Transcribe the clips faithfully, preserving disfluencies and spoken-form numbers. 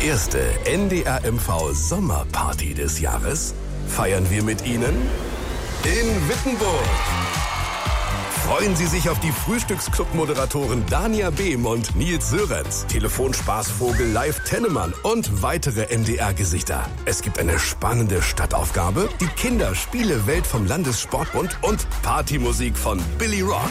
Die erste N D R M V Sommerparty des Jahres feiern wir mit Ihnen in Wittenburg. Freuen Sie sich auf die Frühstücksclub-Moderatoren Dania Behm und Nils Sörenz, Telefonspaßvogel Live Tennemann und weitere N D R-Gesichter. Es gibt eine spannende Stadtaufgabe, die Kinderspiele-Welt vom Landessportbund und Partymusik von Billy Rock.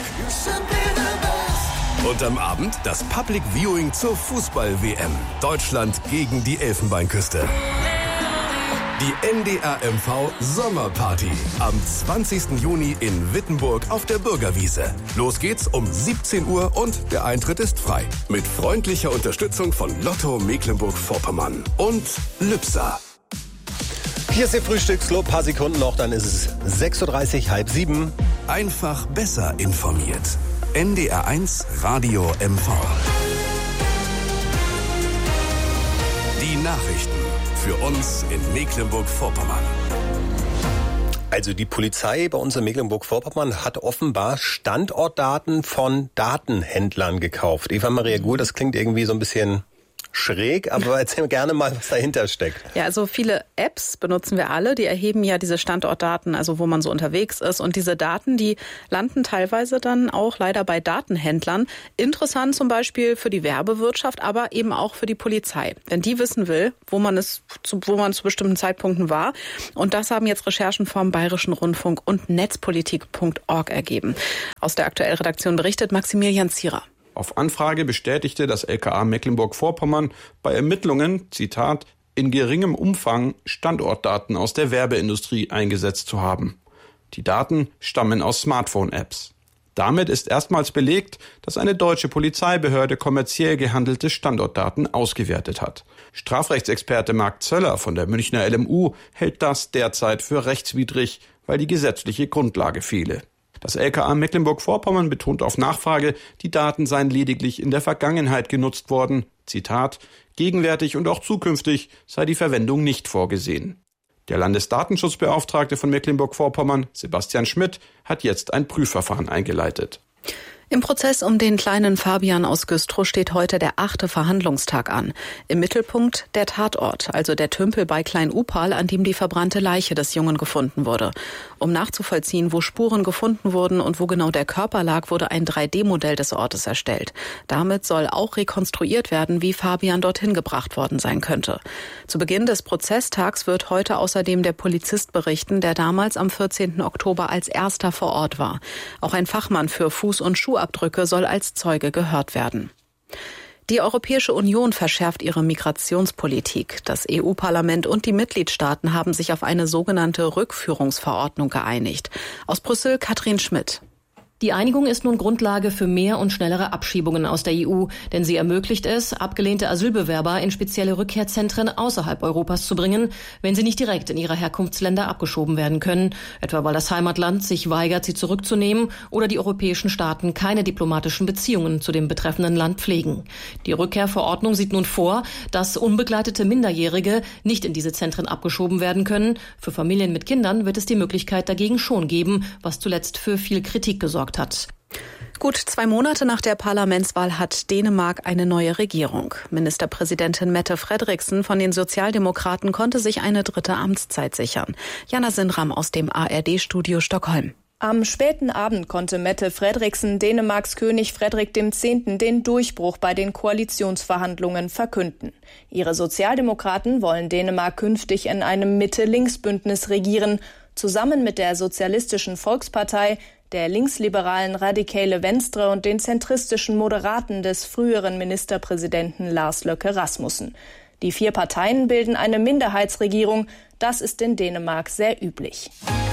Und am Abend das Public Viewing zur Fußball-W M. Deutschland gegen die Elfenbeinküste. Die N D R M V Sommerparty am zwanzigsten Juni in Wittenburg auf der Bürgerwiese. Los geht's um siebzehn Uhr und der Eintritt ist frei. Mit freundlicher Unterstützung von Lotto Mecklenburg-Vorpommern und Lübser. Hier ist der Frühstücksclub, paar Sekunden noch, dann ist es sechs Uhr dreißig, halb sieben. Einfach besser informiert. N D R eins Radio M V. Die Nachrichten für uns in Mecklenburg-Vorpommern. Also die Polizei bei uns in Mecklenburg-Vorpommern hat offenbar Standortdaten von Datenhändlern gekauft. Eva Maria Guhl, das klingt irgendwie so ein bisschen schräg, aber erzähl gerne mal, was dahinter steckt. Ja, also viele Apps benutzen wir alle, die erheben ja diese Standortdaten, also wo man so unterwegs ist. Und diese Daten, die landen teilweise dann auch leider bei Datenhändlern. Interessant zum Beispiel für die Werbewirtschaft, aber eben auch für die Polizei. Wenn die wissen will, wo man es, wo man zu bestimmten Zeitpunkten war. Und das haben jetzt Recherchen vom Bayerischen Rundfunk und netzpolitik punkt org ergeben. Aus der Aktuell-Redaktion berichtet Maximilian Zierer. Auf Anfrage bestätigte das L K A Mecklenburg-Vorpommern bei Ermittlungen, Zitat, in geringem Umfang Standortdaten aus der Werbeindustrie eingesetzt zu haben. Die Daten stammen aus Smartphone-Apps. Damit ist erstmals belegt, dass eine deutsche Polizeibehörde kommerziell gehandelte Standortdaten ausgewertet hat. Strafrechtsexperte Marc Zöller von der Münchner L M U hält das derzeit für rechtswidrig, weil die gesetzliche Grundlage fehle. Das L K A Mecklenburg-Vorpommern betont auf Nachfrage, die Daten seien lediglich in der Vergangenheit genutzt worden. Zitat, gegenwärtig und auch zukünftig sei die Verwendung nicht vorgesehen. Der Landesdatenschutzbeauftragte von Mecklenburg-Vorpommern, Sebastian Schmidt, hat jetzt ein Prüfverfahren eingeleitet. Im Prozess um den kleinen Fabian aus Güstrow steht heute der achte Verhandlungstag an. Im Mittelpunkt der Tatort, also der Tümpel bei Klein-Upal, an dem die verbrannte Leiche des Jungen gefunden wurde. Um nachzuvollziehen, wo Spuren gefunden wurden und wo genau der Körper lag, wurde ein drei D Modell des Ortes erstellt. Damit soll auch rekonstruiert werden, wie Fabian dorthin gebracht worden sein könnte. Zu Beginn des Prozesstags wird heute außerdem der Polizist berichten, der damals am vierzehnten Oktober als erster vor Ort war. Auch ein Fachmann für Fuß- und Schuhabdrücke soll als Zeuge gehört werden. Die Europäische Union verschärft ihre Migrationspolitik. Das E U-Parlament und die Mitgliedstaaten haben sich auf eine sogenannte Rückführungsverordnung geeinigt. Aus Brüssel Katrin Schmidt. Die Einigung ist nun Grundlage für mehr und schnellere Abschiebungen aus der E U, denn sie ermöglicht es, abgelehnte Asylbewerber in spezielle Rückkehrzentren außerhalb Europas zu bringen, wenn sie nicht direkt in ihre Herkunftsländer abgeschoben werden können, etwa weil das Heimatland sich weigert, sie zurückzunehmen oder die europäischen Staaten keine diplomatischen Beziehungen zu dem betreffenden Land pflegen. Die Rückkehrverordnung sieht nun vor, dass unbegleitete Minderjährige nicht in diese Zentren abgeschoben werden können. Für Familien mit Kindern wird es die Möglichkeit dagegen schon geben, was zuletzt für viel Kritik gesorgt hat. Gut zwei Monate nach der Parlamentswahl hat Dänemark eine neue Regierung. Ministerpräsidentin Mette Frederiksen von den Sozialdemokraten konnte sich eine dritte Amtszeit sichern. Jana Sindram aus dem A R D-Studio Stockholm. Am späten Abend konnte Mette Frederiksen Dänemarks König Frederik der Zehnte den Durchbruch bei den Koalitionsverhandlungen verkünden. Ihre Sozialdemokraten wollen Dänemark künftig in einem Mitte-Links-Bündnis regieren, zusammen mit der Sozialistischen Volkspartei, der linksliberalen Radikale Venstre und den zentristischen Moderaten des früheren Ministerpräsidenten Lars Løkke Rasmussen. Die vier Parteien bilden eine Minderheitsregierung. Das ist in Dänemark sehr üblich.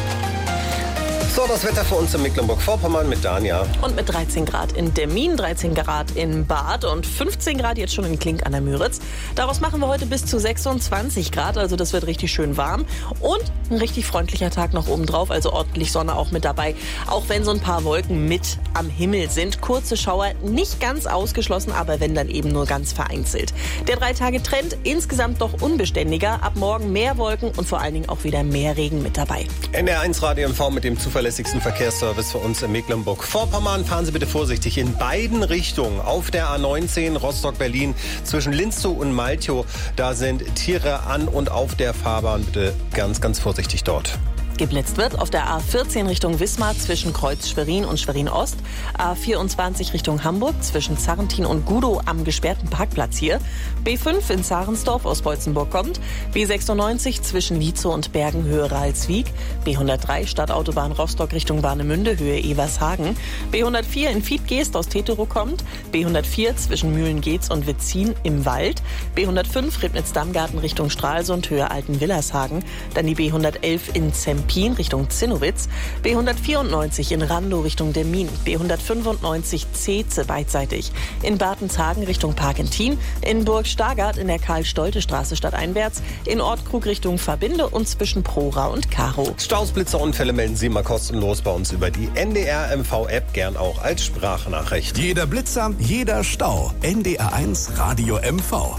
So, das Wetter für uns in Mecklenburg-Vorpommern mit Dania. Und mit dreizehn Grad in Demmin, dreizehn Grad in Bad und fünfzehn Grad jetzt schon in Klink an der Müritz. Daraus machen wir heute bis zu sechsundzwanzig Grad, also das wird richtig schön warm. Und ein richtig freundlicher Tag noch oben drauf, also ordentlich Sonne auch mit dabei. Auch wenn so ein paar Wolken mit am Himmel sind. Kurze Schauer nicht ganz ausgeschlossen, aber wenn dann eben nur ganz vereinzelt. Der Drei-Tage-Trend insgesamt doch unbeständiger. Ab morgen mehr Wolken und vor allen Dingen auch wieder mehr Regen mit dabei. N D R eins Radio M V mit dem Zufall zuverlässigsten Verkehrsservice für uns in Mecklenburg-Vorpommern. Fahren Sie bitte vorsichtig in beiden Richtungen. Auf der A neunzehn Rostock-Berlin zwischen Linzow und Malchow. Da sind Tiere an und auf der Fahrbahn. Bitte ganz, ganz vorsichtig dort. Geblitzt wird auf der A vierzehn Richtung Wismar zwischen Kreuz Schwerin und Schwerin-Ost, A vierundzwanzig Richtung Hamburg zwischen Zarrentin und Gudow am gesperrten Parkplatz hier, B fünf in Zarensdorf aus Beutzenburg kommt, B sechsundneunzig zwischen Lietzow und Bergen Höhe Ralswiek, B hundertdrei Stadtautobahn Rostock Richtung Warnemünde Höhe Evershagen, B hundertvier in Fiedgeest aus Teterow kommt, B hundertvier zwischen Mühlengeetz und Witzin im Wald, B hundertfünf Ribnitz-Dammgarten Richtung Stralsund Höhe Altenwillershagen, dann die B hundertelf in Zempin Richtung Zinnowitz, B hundertvierundneunzig in Randow Richtung Demmin, B hundertfünfundneunzig Zeetze beidseitig, in Bartenshagen Richtung Parkentin, in Burg Stargard in der Karl-Stolte-Straße stadteinwärts, in Ortkrug Richtung Verbinde und zwischen Prora und Karo. Staus, Blitzer, Unfälle melden Sie mal kostenlos bei uns über die N D R M V-App, gern auch als Sprachnachricht. Jeder Blitzer, jeder Stau. N D R eins Radio M V.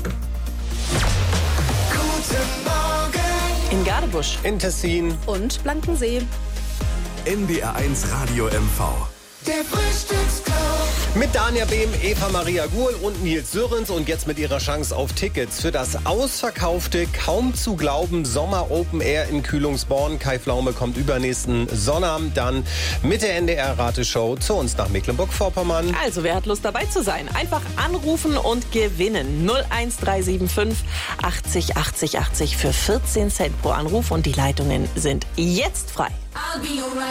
In Gadebusch, In Tessin. Und Blankensee. N D R eins Radio M V. Der Frühstücksclub. Mit Dania Behm, Eva Maria Guhl und Nils Sörens und jetzt mit ihrer Chance auf Tickets für das ausverkaufte, kaum zu glauben Sommer Open Air in Kühlungsborn. Kai Pflaume kommt übernächsten Sonnabend dann mit der N D R-Rateshow zu uns nach Mecklenburg-Vorpommern. also wer hat Lust dabei zu sein? Einfach anrufen und gewinnen. null eins drei sieben fünf achtzig achtzig achtzig für vierzehn Cent pro Anruf und die Leitungen sind jetzt frei. I'll be alright.